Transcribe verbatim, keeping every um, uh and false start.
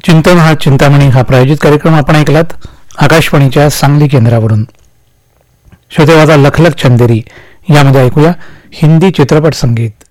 चिंतन हा चिंतामणी हा प्रायोजित कार्यक्रम आपण ऐकलात आकाशवाणीच्या सांगली केंद्रावरून. श्रोतेवादा लखलख चंदेरी यामध्ये ऐकूया हिंदी चित्रपट संगीत.